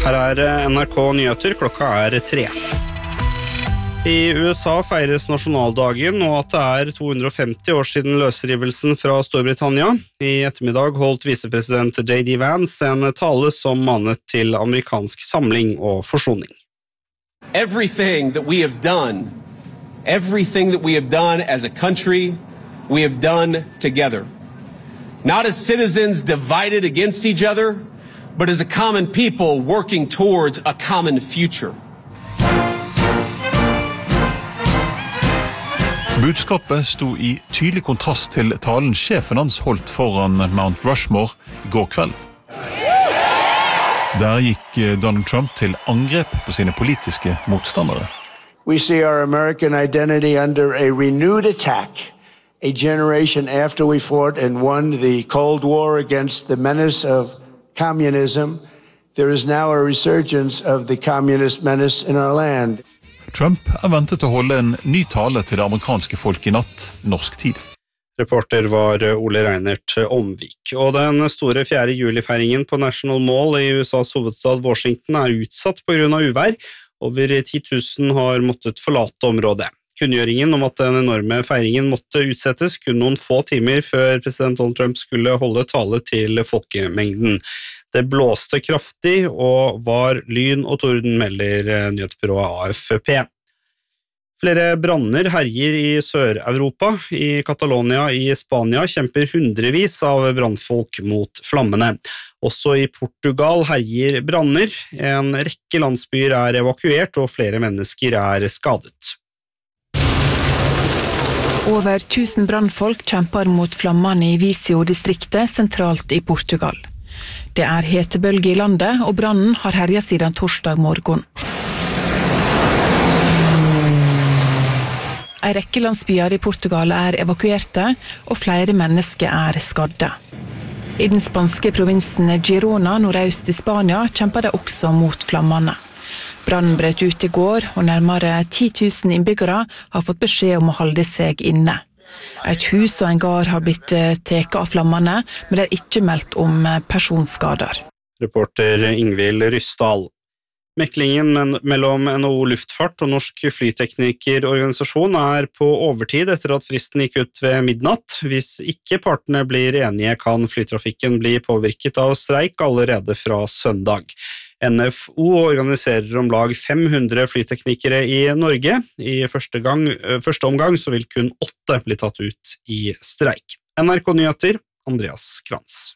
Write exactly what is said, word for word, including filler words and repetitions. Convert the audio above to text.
Her er N R K Nyheter, klokka er tre. I U S A feires nasjonaldagen, og at det er to hundre og femti år siden løsrivelsen fra Storbritannia. I ettermiddag holdt visepresident J D Vance en tale som manet til amerikansk samling og forsoning. Everything that we have done, everything that we have done as a country, we have done together. Not as citizens divided against each other, but as a common people working towards a common future. Budskapet sto i tydelig kontrast til talen sjefen hans holdt foran Mount Rushmore i går kveld. Der gikk Donald Trump til angrep på sine politiske motstandere. We see our American identity under a renewed attack. A generation after we fought and won the Cold War against the menace of communism, there is now a resurgence of the communist menace in our land. Trump er ventet å holde en ny tale til det amerikanske folk i natt, norsk tid. Reporter var Ole Reinert Omvik. Og den store fjerde juli-feiringen på National Mall i U S A's hovedstad Washington er utsatt på grunn av uvær. Over ti tusen har måttet forlate området. Kunngjøringen om at den enorme feiringen måtte utsettes kun noen få timer før president Donald Trump skulle holde tale til folkemengden. Det blåste kraftig og var lyn og torden, melder nyhetsbyrået A F P. Flere branner herjer i Sør-Europa. I Catalonia i Spania kjemper hundrevis av brannfolk mot flammene. Også i Portugal herjer branner. En rekke landsbyer er evakuert, og flere mennesker er skadet. Over tusen brannfolk kjemper mot flammene i Viseu-distriktet sentralt i Portugal. Det er hetebølge i landet, og brannen har herjet siden torsdag morgen. En rekke landsbyer i Portugal er evakuerte, og flere mennesker er skadde. I den spanske provinsen Girona, nordøst i Spania, kjemper det også mot flammene. Brannen brøt ut i går, og nærmere ti tusen innbyggere har fått beskjed om å holde seg inne. Et hus og en gard har blitt teket av flammene, men det er ikke meldt om personskader. Reporter Ingvild Ryssdal. Meklingen mellom N H O Luftfart og Norsk Flyteknikerorganisasjon er på overtid etter at fristen gikk ut ved midnatt. Hvis ikke partene blir enige, kan flytrafikken bli påvirket av streik allerede fra søndag. N F O organiserer om lag fem hundre flyteknikere i Norge. I første, gang, første omgang så vil kun åtte bli tatt ut i streik. N R K Nyheter, Andreas Krantz.